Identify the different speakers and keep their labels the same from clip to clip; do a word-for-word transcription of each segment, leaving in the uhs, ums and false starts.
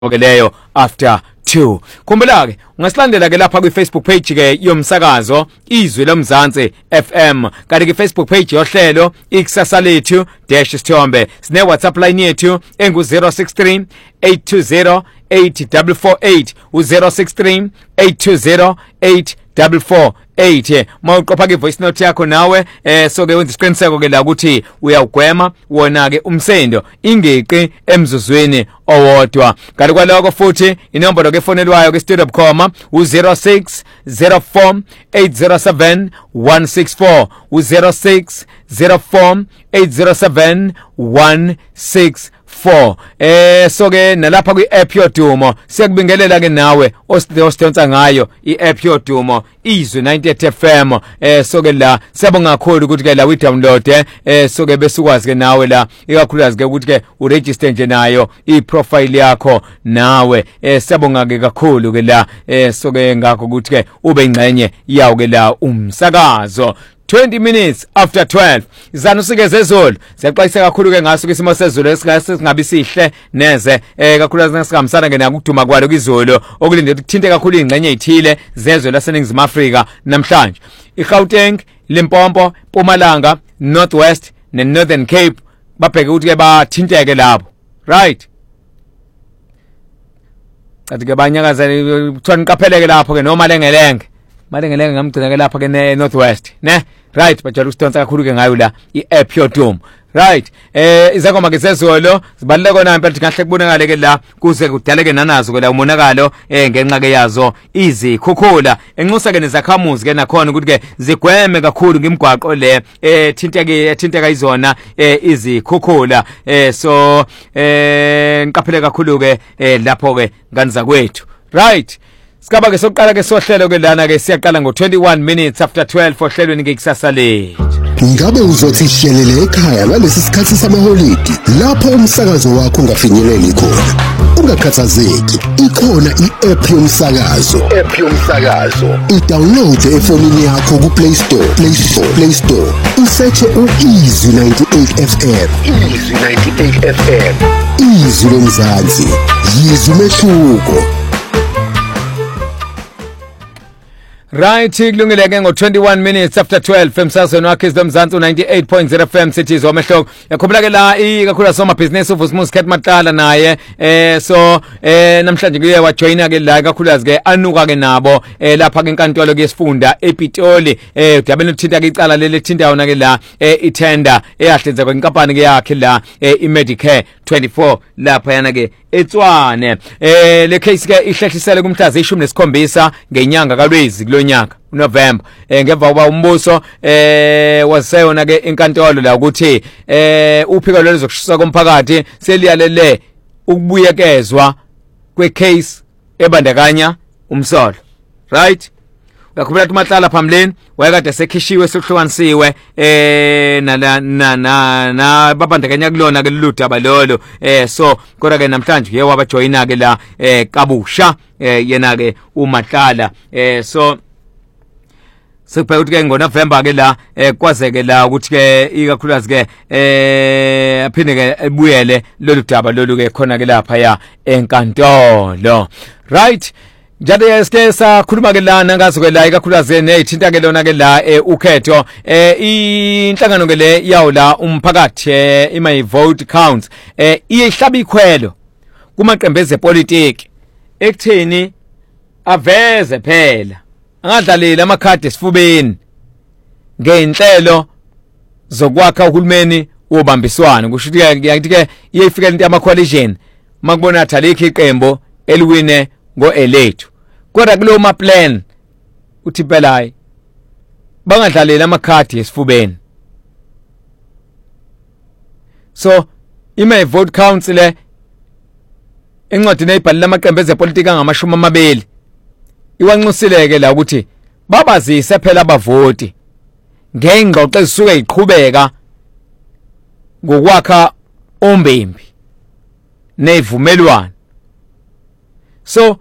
Speaker 1: okeleyo after two. Khumbula ke ungasilandela ke lapha kwi Facebook page ke yomsakazo Izwi loMzansi F M, kanti ke Facebook page yohlelo ikusasa lethu dash Sithombe. Sine WhatsApp line yethu engu zero six three eight two zero eight four four eight u zero six three eight two zero eight four four eight. Mawuqopha ke voice note yakho nawe eh so ke wenza isiqiniseko ke la ukuthi uyawugwema wona ke umsendo ingeqi emzuzweni owodwa. Kanti kwaloko futhi inombolo ke fonelwayo ke studio bukhoma u zero six zero four eight zero seven one six four u zero six zero four eight zero seven one six four. Eh so ke nalapha kwi app yodumo siyakubingelela ke nawe osithensa ngayo I app yodumo Izwi ninety F M. Eh so ke la siyabonga kakhulu ukuthi ke la we download eh so ke besukwazi ke nawe la ikakhulukazi ke ukuthi ke u register nje nayo I profile yakho nawe eh siyabonga ke kakhulu ke la eh so ke ngakho ukuthi ke ube ingcenye yawo ke la umsakazo. twenty minutes after twelve. Izanu sikeze zolo. Siyaxwayisa kakhulu ke ngaso isimo sezulu esingase singabi sihle neze eh kakhulu nasingamisana ke nakuduma kwalo kwizolo okulinde ukuthinte kakhulu ingcenye ezithile zezwe laseNingizimu Afrika namhlanje. iGauteng, Limpopo, Mpumalanga, Northwest ne Northern Cape babheke ukuthi ke bathinteke lapho. Right? Athi ke banyakaza kuthona iqapheleke lapho ke noma lengelenge. Malengelenge ngamgcina ke lapha ke ne Northwest, ne? Right, bajala usidonsa kakhulu ke ngayo la I app yodumo. Right, eh izakoma ke sezolo sibaleka kona impela ngahle kubonakala ke la kuze kudaleke nanazo ke la umonakalo eh ngenxa ke yazo izikhukhula enxusa ke nezakhamuzi ke nakhona ukuthi ke zigweme kakhulu ngimgwaqo le eh thinteke thinteka izona eh izikhukhula eh so eh ngiqaphele kakhulu ke lapho ke nganiza kwethu. Right. Sikaba ke soqala ke sohlelo ke lana ke siyaqala ngo twenty-one minutes after twelve ohlelweni ke kusasa lethu.
Speaker 2: Ngabe uzothi shelele ekhaya ngalesi sikhathi samaholidi lapho umsakazo wakho ungafinyeleli khona? Ungakhathazeki, ikhona I-app yomsakazo. App yomsakazo. I-download efonini yakho ku Play Store, Play Store, Play Store. Usearch u-Izwi ninety-eight F M. Izwi ninety-eight F M. Izwi loMzansi. Yizwi umehluko.
Speaker 1: Right, kulungile ke ngo twenty-one minutes after twelve emsazweni wakhe izomzansi ninety-eight point zero F M Cities omehloko. Yakhumbula ke la ikakhulu soma business uVusmus Khet Matala naye eh so eh namhlanje kuye wajoina ke la ikakhulu ke anuka ke nabo eh lapha ke inkantolo ke sifunda ePitoli eh udabeni uthinta ke icala leli thinta yona ke la eh itender eyahlenza kwenkampani ke yakhe la eh iMedicare twenty-four lapha yana ke eTswane. Eh le case ke ihlehlisele kumhla zishumi nesikhombisa ngenyanga kaLwezi kulonyaka November eh ngemva kuba umbuso eh waseyona ke inkantolo la ukuthi eh uphiko lwezokushisa komphakathi seliyalele ukubuyekezwa kwecase ebandakanya umsolo. Right? Uyakhumbula ukuthi Matlala phambileni wayekade sekhishiwe sokuhlukanisiwe eh na na na na babandakanya kulona ke luludaba lolo eh so kodwa ke namhlanje ye wabajoyina ke la eh kabusha eh yena ke uMatlala eh so sikuphe ukuthi ke ngoNovember ke la eh kwazeke la ukuthi ke ikakhulukazi ke eh aphinde ke ebuyele lolu daba lolu ke khona ke lapha ya enkantolo. Right? Njalo yeske sakhuluma ke lana ngazo ke la ikakhulukazi nezithinta ke lona ke la ukhetho eh inhlangano ke le yawo la umphakathi eh My Vote Counts eh iyehlaba ikhwelo kumaqembu ezepolitiki ekutheni aveze phela angadlaleli amakhadi esifubeni ngenhlelo zokwakha uhulumeni wobambiswano. Kusho ukuthi yakuthi ke iyefika into yama coalition makubona thalikho iqembu eliwine ngo elethu kodwa kulo ma plan uthi phela hayi bangadlalela amakhadi esifubeni. So My Vote Council le encwadini ayibhalile amaqembu ezepolitiki angamashumi amabili iwanxusileke la ukuthi babazise phela abavoti ngengxoxo ezisuke iqhubeka ngokwakha ombembi nevumelwano. So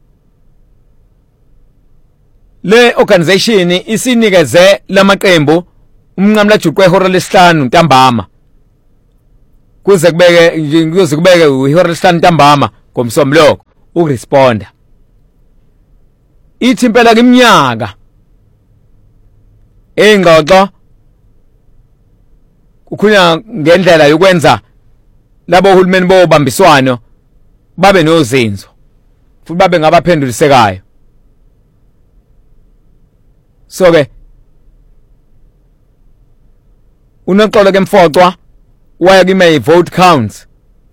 Speaker 1: le organization isinikeze lamaqembu umnqamla juqwe ihora lesihlanu ntambama kuze kubeke kuze kubeke ihora lesihlanu ntambama ngomsombuloko ukuresponda ithi impela kiminyaka engxoxo kukhulunywa ngendlela yokwenza labo uhulumeni bobambiswano babe nozinzo futhi babe ngabaphendulisekayo so ke unoxolo ke mfocwa waya kimi vote counts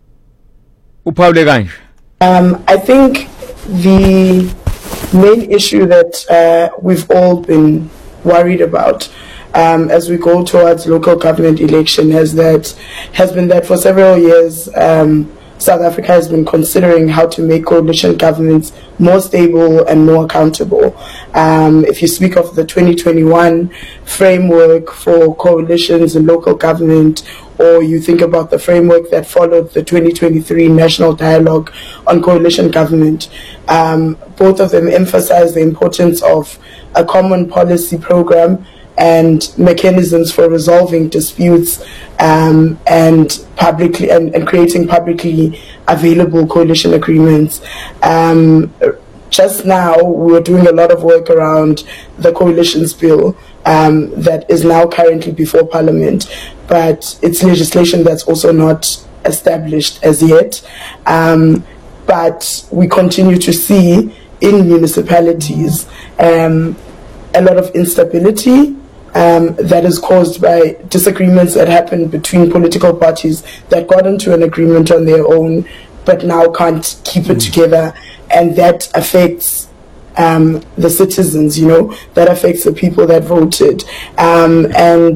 Speaker 1: uphawule kanje.
Speaker 3: um I think the main issue that uh, we've all been worried about um, as we go towards local government election has that has been that for several years um, South Africa has been considering how to make coalition governments more stable and more accountable. Um, if you speak of the twenty twenty-one framework for coalitions in local government, or you think about the framework that followed the twenty twenty-three National Dialogue on Coalition Government, um, both of them emphasize the importance of a common policy program and mechanisms for resolving disputes um, and publicly and, and creating publicly available coalition agreements. Um, just now, we were doing a lot of work around the coalitions bill um, that is now currently before Parliament, but it's legislation that's also not established as yet. Um, but we continue to see in municipalities um, a lot of instability Um, that is caused by disagreements that happen between political parties that got into an agreement on their own but now can't keep it together, and that affects um, the citizens, you know, that affects the people that voted. Um, and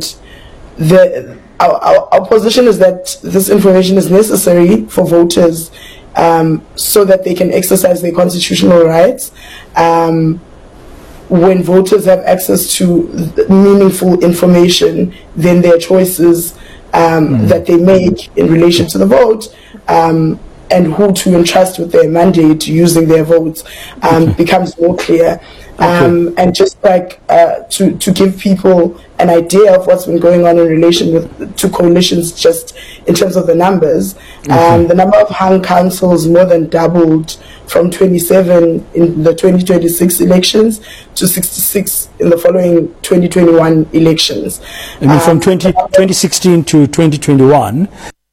Speaker 3: the our, our, our position is that this information is necessary for voters um, so that they can exercise their constitutional rights. Um, When voters have access to meaningful information, then their choices um, mm. that they make in relation to the vote um, and who to entrust with their mandate using their votes um, okay. becomes more clear. Um, okay. And just like uh, to, to give people an idea of what's been going on in relation with to coalitions, just in terms of the numbers, okay. um, the number of hung councils more than doubled from twenty-seven in the twenty twenty-six elections to sixty-six in the following twenty twenty-one elections.
Speaker 4: I mean, um, from twenty sixteen to twenty twenty-one.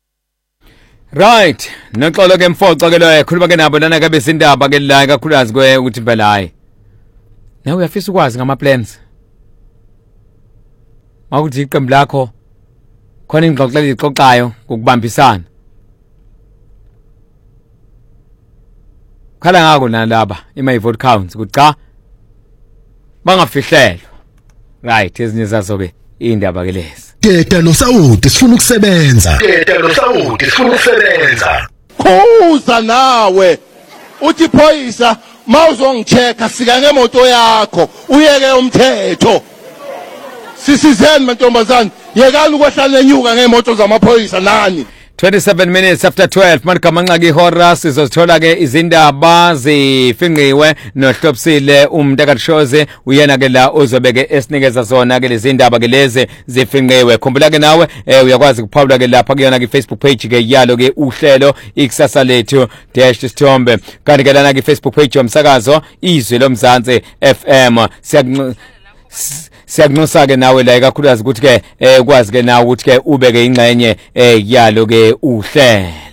Speaker 1: Right. Noxolo ke mfoco ke lo ekhuluma ke nabo lana ke besindaba ke la kakhulukazi kwe ukuthi phela hayi. Nawe uyafisa ukwazi ngama plans. Makuthi iqembu lakho khona ingxoxo lixoxayo ngokubambisana. Khala ngako nalaba ima vote counts ukuthi cha bangafihlelwa. Right, ezinye zazo ke indaba ke lezi.
Speaker 2: Teta noSawudi sifuna ukusebenza. Teta noSawudi sifuna ukusebenza.
Speaker 5: Khuza nawe. Uthi phoyisa mawuzongicheka sika ngemoto yakho uyeke umthetho. Sisizeni mantombazane yekani ukwehlala enyuka ngemoto zamaphoyisa nani.
Speaker 1: twenty-seven minutes after twelve manikamanqa ke ihora sizozithola ke izindaba zifinqiwe nohlopsile umntakalishoze uyena ke la uzobeke esinikeza zona ke lezi ndaba ke lezi zifinqiwe. Khumbula ke nawe uyakwazi kuphawula ke lapha kuyona ke Facebook page ke yalo ke uhlelo ikusasa lethu dash sithombe kanti ke lana ke Facebook page yomsakazo izwe lomzansi F M. Siya Siyakunxusa ke nawe la ikakhulukazi ukuthi ke eh ukwazi ke nawe ukuthi ke ube ke ingxenye eh yalo ke uhlelo.